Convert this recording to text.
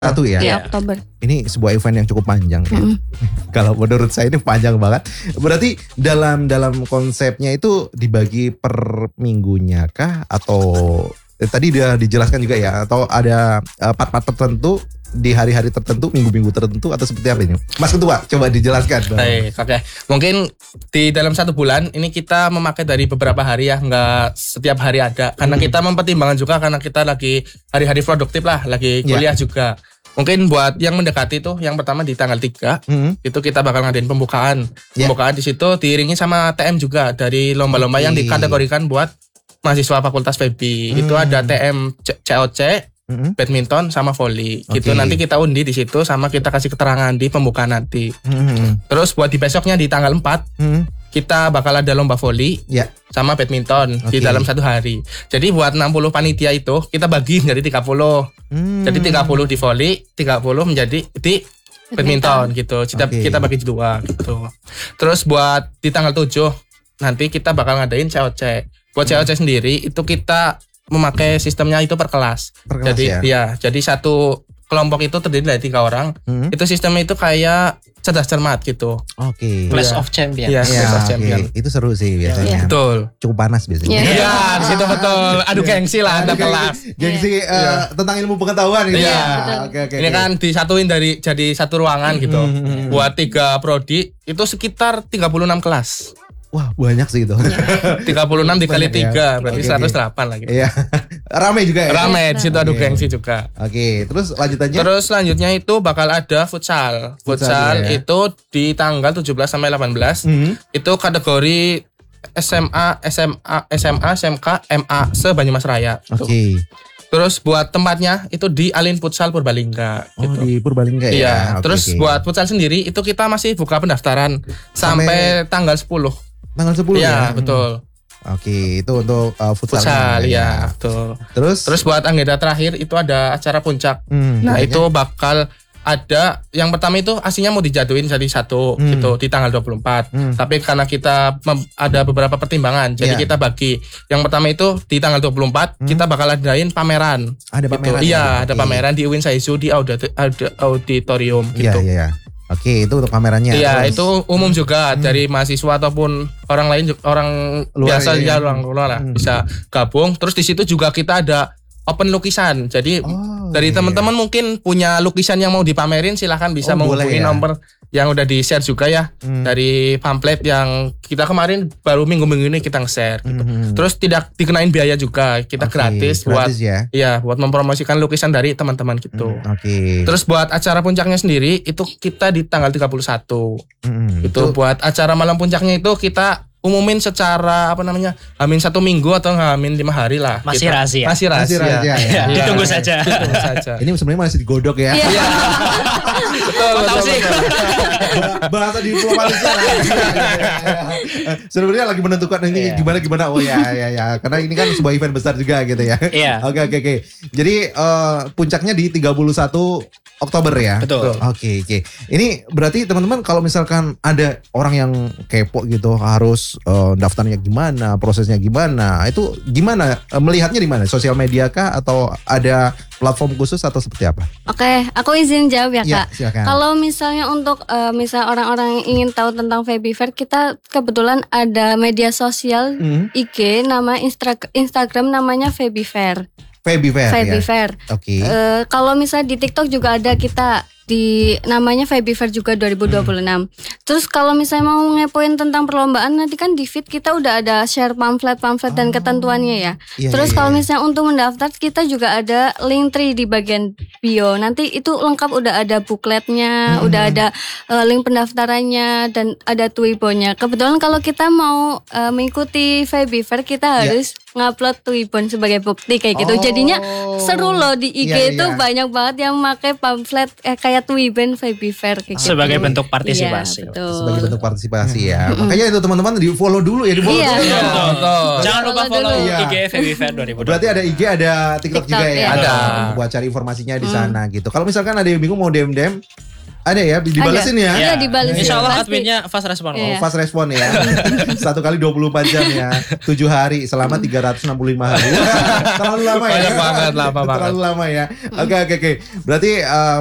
Satu ya? Di Oktober. Ini sebuah event yang cukup panjang ya. Kalau menurut saya ini panjang banget. Berarti dalam konsepnya itu dibagi per minggunya kah? Atau tadi udah dijelaskan juga ya? Atau ada part-part tertentu di hari-hari tertentu, minggu-minggu tertentu, atau seperti apa ini? Mas Ketua, coba dijelaskan. Baik, oke. Mungkin di dalam 1 bulan ini kita memakai dari beberapa hari ya, nggak setiap hari ada. Karena kita mempertimbangkan juga karena kita lagi hari-hari produktif lah, lagi kuliah juga. Mungkin buat yang mendekati tuh, yang pertama di tanggal 3 itu kita bakal ngadain pembukaan. Pembukaan di situ diiringi sama TM juga dari lomba-lomba yang dikategorikan buat mahasiswa Fakultas FEB. Itu ada TM COC, badminton sama volley. Gitu nanti kita undi di situ sama kita kasih keterangan di pembukaan nanti. Terus buat di besoknya di tanggal 4 kita bakal ada lomba volley sama badminton di dalam 1 hari. Jadi buat 60 panitia itu kita bagi menjadi 30. Jadi 30 di volley, 30 menjadi di badminton gitu. Kita bagi 2 gitu. Terus buat di tanggal 7 nanti kita bakal ngadain COC. Buat COC sendiri itu kita memakai sistemnya itu per kelas. Jadi satu kelompok itu terdiri dari 3 orang. Itu sistemnya itu kayak cerdas cermat gitu. Clash of Champions. Clash of Champions. Itu seru sih biasanya. Betul. Cukup panas biasanya. Iya, di situ betul. Adu gengsi lah antar kelas. Gengsi tentang ilmu pengetahuan gitu. Iya. Oke. Ini kan disatuin jadi satu ruangan gitu. Buat 3 prodi itu sekitar 36 kelas. Wah, banyak sih itu. 36 dikali 3 berarti 108 lagi. Iya. Rame juga ya. Rame di situ adu gengsi juga. Oke, terus lanjutannya? Terus selanjutnya itu bakal ada futsal. Futsal itu di tanggal 17 sampai 18. Itu kategori SMA, SMK, MA se-Banyumas Raya. Oke. Terus buat tempatnya itu di Alin Futsal Purbalingga gitu. Di Purbalingga ya. Iya. Terus buat futsal sendiri itu kita masih buka pendaftaran sampai tanggal 10. Tanggal 10 ya? Iya, betul. Oke, itu untuk futsal ya, betul. Terus buat agenda terakhir itu ada acara puncak. Nah, itu bakal ada yang pertama itu aslinya mau dijatuhin jadi 1 gitu di tanggal 24. Tapi karena kita ada beberapa pertimbangan, jadi kita bagi. Yang pertama itu di tanggal 24 kita bakal adain pameran. Ada pameran. Gitu. Iya, ada pameran di UIN Saizu di auditorium gitu. Iya. Oke, itu untuk pamerannya. Iya, itu umum juga dari mahasiswa ataupun orang lain, orang luar biasa ya, orang luar lah bisa gabung. Terus di situ juga kita ada open lukisan. Jadi dari teman-teman mungkin punya lukisan yang mau dipamerin, silahkan bisa menghubungi nomor yang udah di-share juga ya dari pamflet yang kita kemarin baru minggu-minggu ini kita nge-share gitu. Terus tidak dikenain biaya juga, kita gratis buat buat mempromosikan lukisan dari teman-teman gitu. Terus buat acara puncaknya sendiri itu kita di tanggal 31. Itu buat acara malam puncaknya itu kita umumin secara hamin 1 minggu atau hamin 5 hari lah. Masih rahasia. Masih rahasia. Ya. Ditunggu saja. Ini sebenarnya masih digodok ya. Iya. Betul sih. Bahasa diplomatisnya lah. Sebenarnya lagi menentukan ini gimana. Oh ya. Karena ini kan sebuah event besar juga gitu ya. Iya. Oke. Jadi puncaknya di 31 Oktober ya. Betul. Oke. Ini berarti teman-teman kalau misalkan ada orang yang kepo gitu harus daftarnya gimana, prosesnya gimana, itu gimana melihatnya di mana? Sosial media kah atau ada platform khusus atau seperti apa? Oke, aku izin jawab ya Kak. Silakan. Kalau misalnya untuk misal orang-orang yang ingin tahu tentang FEBI Fair, kita kebetulan ada media sosial IG, nama Instagram namanya FEBI Fair. FEBI Fair. Oke. Kalau misalnya di TikTok juga ada kita di namanya FEBI Fair juga 2026. Terus kalau misalnya mau ngepoin tentang perlombaan nanti kan di feed kita udah ada share pamflet dan ketentuannya ya. Terus kalau misalnya untuk mendaftar kita juga ada link tree di bagian bio. Nanti itu lengkap udah ada bookletnya, udah ada link pendaftarannya dan ada Twibonya. Kebetulan kalau kita mau mengikuti FEBI Fair kita harus ngupload Twibbon sebagai bukti kayak gitu. Jadinya seru loh di IG itu banyak banget yang pakai pamflet kayak Twibbon FEBI Fair kayak gitu. Sebagai bentuk partisipasi. Sebagai bentuk partisipasi ya. Makanya itu teman-teman di follow dulu ya, Jangan lupa follow IG FEBI Fair 2020. Berarti ada IG, ada TikTok juga ya. Ada. Buat cari informasinya di sana gitu. Kalau misalkan ada yang bingung mau DM Ada ya, dibalesin ya. Iya, dibalesin. Insya Allah Pasti. adminnya fast respon. Iya. Fast respon ya. 1 kali 24 jam ya. 7 hari selama 365 hari. Terlalu lama ya. Banyak banget, lama banget. Terlalu lama ya. Oke. Berarti